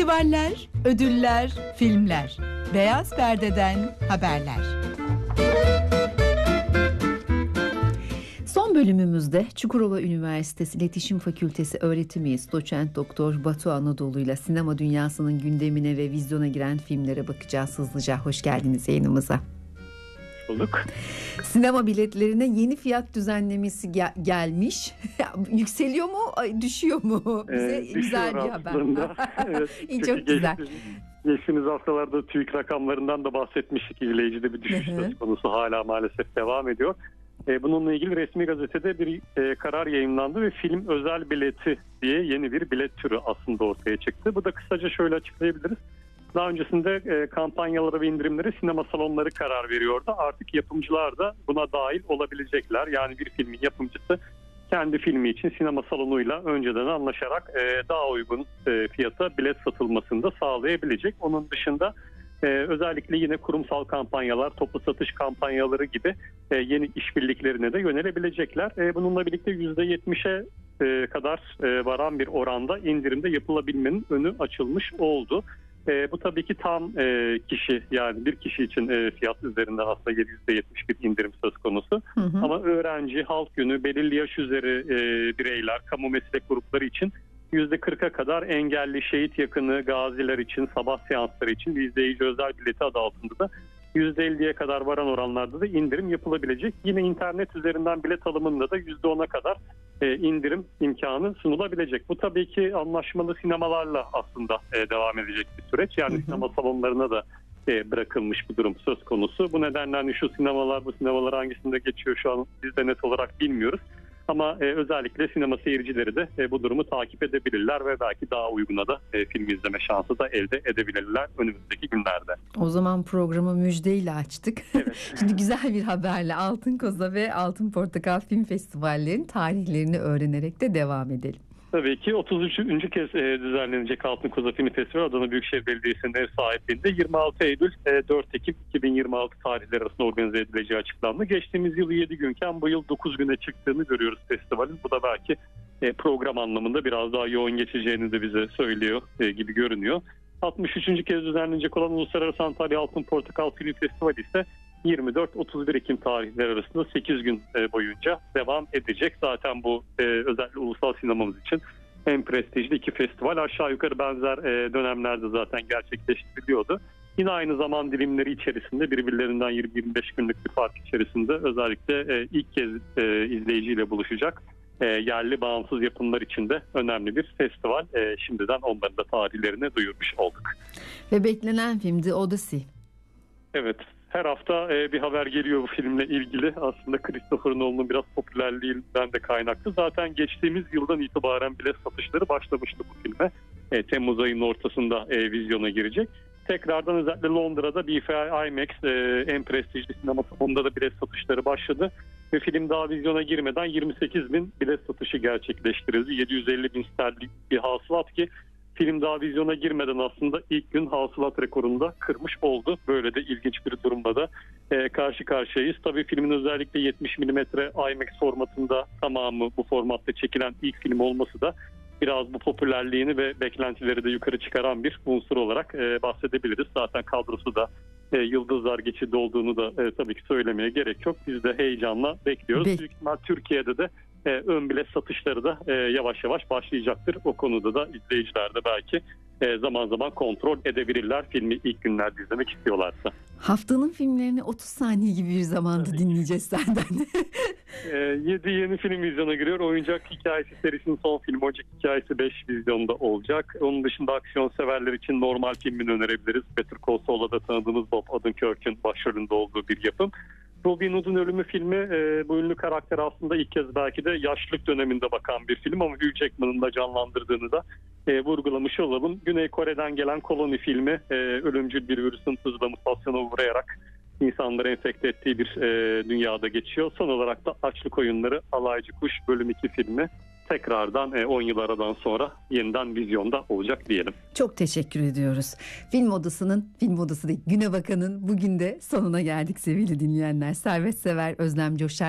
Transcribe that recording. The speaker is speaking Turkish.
Festivaller, ödüller, filmler. Beyaz Perde'den haberler. Son bölümümüzde Çukurova Üniversitesi İletişim Fakültesi öğretim üyesi Doçent Doktor Batu Anadolu ile sinema dünyasının gündemine ve vizyona giren filmlere bakacağız hızlıca. Hoş geldiniz yayınımıza. Bulduk. Sinema biletlerine yeni fiyat düzenlemesi gelmiş. Yükseliyor mu, düşüyor mu? Bize güzel bir haber. Evet, çok güzel. Geçtiğimiz haftalarda TÜİK rakamlarından da bahsetmiştik. İzleyicide bir düşüş söz konusu hala maalesef devam ediyor. Bununla ilgili resmi gazetede bir karar yayımlandı ve film özel bileti diye yeni bir bilet türü aslında ortaya çıktı. Bu da kısaca şöyle açıklayabiliriz. Daha öncesinde kampanyalara ve indirimlere sinema salonları karar veriyordu. Artık yapımcılar da buna dahil olabilecekler. Yani bir filmin yapımcısı kendi filmi için sinema salonuyla önceden anlaşarak daha uygun fiyata bilet satılmasını da sağlayabilecek. Onun dışında özellikle yine kurumsal kampanyalar, toplu satış kampanyaları gibi yeni işbirliklerine de yönelebilecekler. Bununla birlikte %70'e kadar varan bir oranda indirimde yapılabilmenin önü açılmış oldu. Bu tabii ki tam kişi, yani bir kişi için fiyat üzerinden aslında %70 bir indirim söz konusu. Ama öğrenci, halk günü, belirli yaş üzeri bireyler, kamu meslek grupları için %40'a kadar engelli, şehit yakını, gaziler için, sabah seansları için izleyici özel bileti adı altında da %50'ye kadar varan oranlarda da indirim yapılabilecek. Yine internet üzerinden bilet alımında da %10'a kadar indirim imkanı sunulabilecek. Bu tabii ki anlaşmalı sinemalarla aslında devam edecek bir süreç. Yani sinema salonlarına da bırakılmış bir durum söz konusu. Bu nedenle hani şu sinemalar, bu sinemalar hangisinde geçiyor şu an biz de net olarak bilmiyoruz. Ama özellikle sinema seyircileri de bu durumu takip edebilirler ve belki daha uyguna da film izleme şansı da elde edebilirler önümüzdeki günlerde. O zaman programı müjdeyle açtık. Evet. Şimdi güzel bir haberle Altın Koza ve Altın Portakal Film Festivallerinin tarihlerini öğrenerek de devam edelim. Tabii ki 33. kez düzenlenecek Altın Koza Film Festivali Adana Büyükşehir Belediyesi'nin ev sahipliğinde 26 Eylül 4 Ekim 2026 tarihleri arasında organize edileceği açıklandı. Geçtiğimiz yıl 7 günken bu yıl 9 güne çıktığını görüyoruz festivalin. Bu da belki program anlamında biraz daha yoğun geçeceğini de bize söylüyor gibi görünüyor. 63. kez düzenlenecek olan Uluslararası Antalya Altın Portakal Film Festivali ise 24-31 Ekim tarihleri arasında 8 gün boyunca devam edecek. Zaten bu özellikle ulusal sinemamız için en prestijli iki festival aşağı yukarı benzer dönemlerde zaten gerçekleştiriliyordu. Yine aynı zaman dilimleri içerisinde birbirlerinden 20-25 günlük bir fark içerisinde özellikle ilk kez izleyiciyle buluşacak yerli bağımsız yapımlar için de önemli bir festival. Şimdiden onların da tarihlerini duyurmuş olduk. Ve beklenen film The Odyssey. Evet. Her hafta bir haber geliyor bu filmle ilgili. Aslında Christopher Nolan'ın biraz popülerliğinden de kaynaklı. Zaten geçtiğimiz yıldan itibaren bile satışları başlamıştı bu filme. Temmuz ayının ortasında vizyona girecek. Tekrardan özellikle Londra'da BFI IMAX en prestijli sinema salonunda da bilet satışları başladı. Ve film daha vizyona girmeden 28 bin bilet satışı gerçekleştirildi. 750 bin sterlin bir hasılat ki film daha vizyona girmeden aslında ilk gün hasılat rekorunu da kırmış oldu. Böyle de ilginç bir durumla da karşı karşıyayız. Tabii filmin özellikle 70 mm IMAX formatında tamamı bu formatta çekilen ilk film olması da biraz bu popülerliğini ve beklentileri de yukarı çıkaran bir unsur olarak bahsedebiliriz. Zaten kadrosu da yıldızlar geçidi olduğunu da tabii ki söylemeye gerek yok. Biz de heyecanla bekliyoruz. Büyük ihtimal Türkiye'de de ön bilet satışları da yavaş yavaş başlayacaktır. O konuda da izleyiciler de belki zaman zaman kontrol edebilirler filmi ilk günlerde izlemek istiyorlarsa. Haftanın filmlerini 30 saniye gibi bir zamanda dinleyeceğiz senden. 7 yeni film vizyona giriyor. Oyuncak Hikayesi serisinin son filmi Oyuncak Hikayesi 5 vizyonda olacak. Onun dışında aksiyon severler için normal filmini önerebiliriz. Better Call Saul'da tanıdığımız Bob Odenkirk'ün başrolünde olduğu bir yapım. Robin Hood'un ölümü filmi bu ünlü karakter aslında ilk kez belki de yaşlılık döneminde bakan bir film ama Hugh Jackman'ın da canlandırdığını da vurgulamış olalım. Güney Kore'den gelen Koloni filmi ölümcül bir virüsün hızla mutasyona uğrayarak insanları enfekte ettiği bir dünyada geçiyor. Son olarak da Açlık Oyunları Alaycı Kuş bölüm 2 filmi tekrardan 10 yıl aradan sonra yeniden vizyonda olacak diyelim. Çok teşekkür ediyoruz. Film Odası değil, Güne Bakan'ın bugün de sonuna geldik sevgili dinleyenler. Servet Sever, Özlem Coşar